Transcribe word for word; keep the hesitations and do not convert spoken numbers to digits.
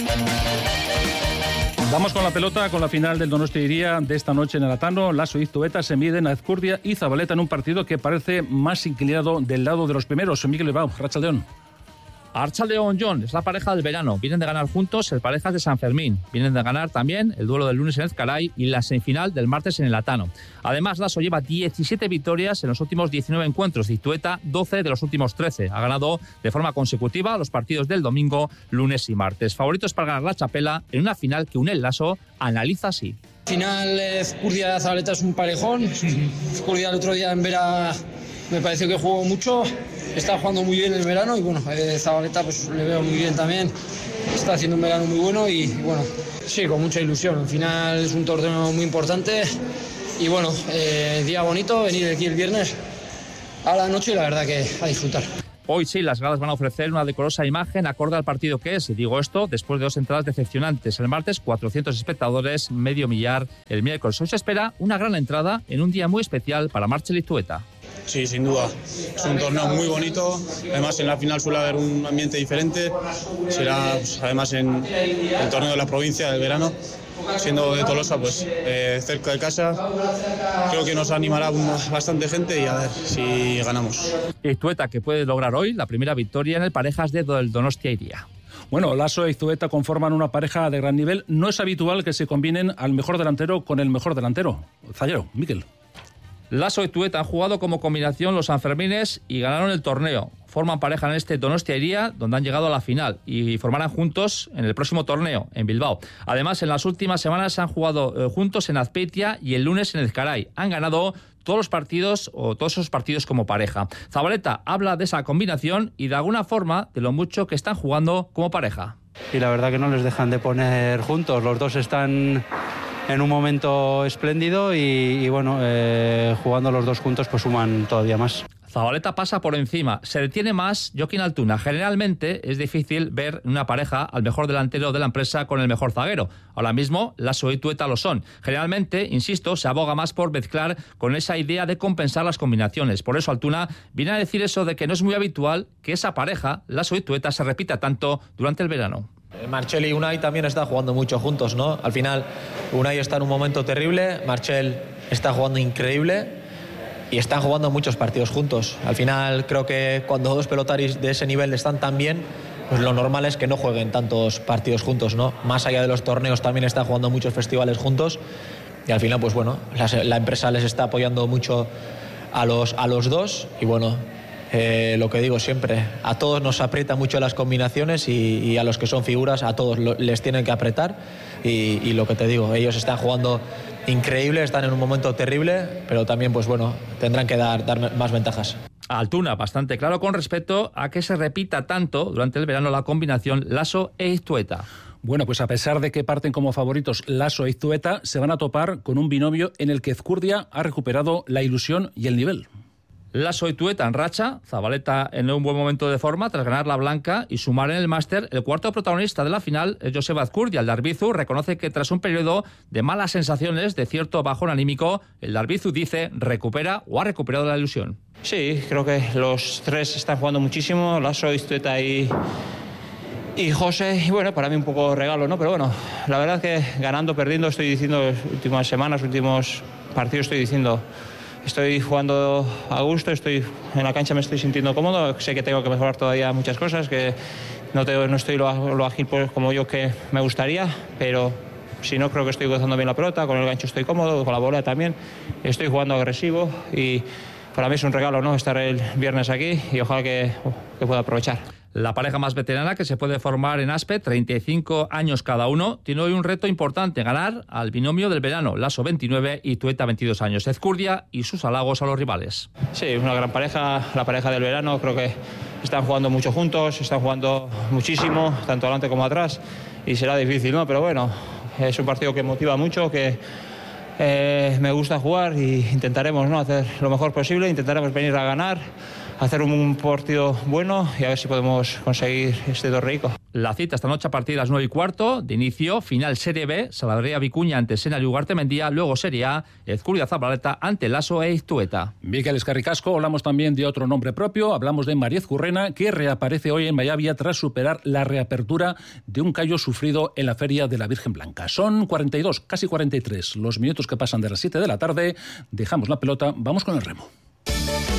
Vamos con la pelota, con la final del Donostia Iría de esta noche en el Atano. Laso y Zueta se miden a Ezcurdia y Zabaleta en un partido que parece más inclinado del lado de los primeros. Miguel Bilbao, Arratsaldeon. Arratsaldeon, John, es la pareja del verano. Vienen de ganar juntos el Parejas de San Fermín. Vienen de ganar también el duelo del lunes en Ezcaray y la semifinal del martes en el Atano. Además, Laso lleva diecisiete victorias en los últimos diecinueve encuentros y Zueta doce de los últimos trece. Ha ganado de forma consecutiva los partidos del domingo, lunes y martes. Favoritos para ganar la chapela en una final que Unel Laso analiza así. Final, Ezcurdia-Zabaleta es un parejón. Ezcurdia el otro día en Vera me pareció que jugó mucho, está jugando muy bien el verano y bueno, eh, Zabaleta pues le veo muy bien también, está haciendo un verano muy bueno y, y bueno, sí, con mucha ilusión. Al final es un torneo muy importante y bueno, eh, día bonito, venir aquí el viernes a la noche y la verdad que a disfrutar. Hoy sí, las gradas van a ofrecer una decorosa imagen acorde al partido que es, y digo esto después de dos entradas decepcionantes. El martes, cuatrocientos espectadores, medio millar el miércoles. Hoy se espera una gran entrada en un día muy especial para Marchel y Zueta. Sí, sin duda. Es un torneo muy bonito. Además, en la final suele haber un ambiente diferente. Será, pues, además, en el torneo de la provincia del verano. Siendo de Tolosa, pues eh, cerca de casa, creo que nos animará bastante gente y a ver si ganamos. Y Zueta, que puede lograr hoy la primera victoria en el Parejas de Donostia Iría. Bueno, Laso y Zueta conforman una pareja de gran nivel. No es habitual que se combinen al mejor delantero con el mejor delantero. Zallero, Miquel. Laso y Zueta han jugado como combinación los Sanfermines y ganaron el torneo. Forman pareja en este Donostia Iría, donde han llegado a la final, y formarán juntos en el próximo torneo, en Bilbao. Además, en las últimas semanas han jugado eh, juntos en Azpeitia y el lunes en Ezcaray. Han ganado todos los partidos, o todos esos partidos como pareja. Zabaleta habla de esa combinación y de alguna forma de lo mucho que están jugando como pareja. Y la verdad que no les dejan de poner juntos. Los dos están en un momento espléndido y, y bueno, eh, jugando los dos juntos pues suman todavía más. Zabaleta pasa por encima, se detiene más Joaquín Altuna. Generalmente es difícil ver en una pareja al mejor delantero de la empresa con el mejor zaguero. Ahora mismo Laso y Zueta lo son. Generalmente, insisto, se aboga más por mezclar con esa idea de compensar las combinaciones. Por eso Altuna viene a decir eso de que no es muy habitual que esa pareja, Laso y Zueta, se repita tanto durante el verano. Marchel y Unai también están jugando mucho juntos, ¿no? Al final, Unai está en un momento terrible, Marchel está jugando increíble y están jugando muchos partidos juntos. Al final, creo que cuando dos pelotaris de ese nivel están tan bien, pues lo normal es que no jueguen tantos partidos juntos, ¿no? Más allá de los torneos, también están jugando muchos festivales juntos y al final, pues bueno, la, la empresa les está apoyando mucho a los, a los dos y bueno, Eh, lo que digo siempre, a todos nos aprieta mucho las combinaciones y, y a los que son figuras, a todos lo, les tienen que apretar y, y lo que te digo, ellos están jugando increíble, están en un momento terrible, pero también pues bueno, tendrán que dar, dar más ventajas. Altuna, bastante claro con respecto a que se repita tanto durante el verano la combinación Laso e Zueta. Bueno, pues a pesar de que parten como favoritos Laso y Zueta, se van a topar con un binomio en el que Ezcurdia ha recuperado la ilusión y el nivel. Laso y Zueta en racha, Zabaleta en un buen momento de forma tras ganar la blanca y sumar en el máster. El cuarto protagonista de la final es Joseba Ezcurdia. El de Arbizu reconoce que tras un periodo de malas sensaciones, de cierto bajón anímico, el de Arbizu dice recupera o ha recuperado la ilusión. Sí, creo que los tres están jugando muchísimo, Laso, Zueta y, y José, y bueno, para mí un poco regalo, ¿no? Pero bueno, la verdad es que ganando, perdiendo, estoy diciendo las últimas semanas, últimos partidos, estoy diciendo estoy jugando a gusto, estoy en la cancha, me estoy sintiendo cómodo, sé que tengo que mejorar todavía muchas cosas, que no, tengo, no estoy lo, lo ágil pues, como yo que me gustaría, pero si no, creo que estoy gozando bien la pelota, con el gancho estoy cómodo, con la bola también, estoy jugando agresivo y para mí es un regalo, ¿no?, estar el viernes aquí y ojalá que, que pueda aprovechar. La pareja más veterana que se puede formar en Aspe, treinta y cinco años cada uno, tiene hoy un reto importante, ganar al binomio del verano, Laso veintinueve y Zueta veintidós años. Ezcurdia y sus halagos a los rivales. Sí, una gran pareja, la pareja del verano, creo que están jugando mucho juntos, están jugando muchísimo, tanto adelante como atrás, y será difícil, ¿no? Pero bueno, es un partido que motiva mucho, que eh, me gusta jugar y intentaremos, ¿no?, hacer lo mejor posible, intentaremos venir a ganar, hacer un partido bueno y a ver si podemos conseguir este torneico. La cita esta noche a partir de las nueve y cuarto, de inicio, final Serie B, Salaberria Vicuña ante Sena y Ugarte Mendía, luego Serie A, Ezcurdia Zabaleta ante Laso e Iztueta. Mikel Escarricasco, hablamos también de otro nombre propio, hablamos de Mariez Currena, que reaparece hoy en Mayavia tras superar la reapertura de un callo sufrido en la Feria de la Virgen Blanca. Son cuarenta y dos, casi cuarenta y tres los minutos que pasan de las siete de la tarde, dejamos la pelota, vamos con el remo.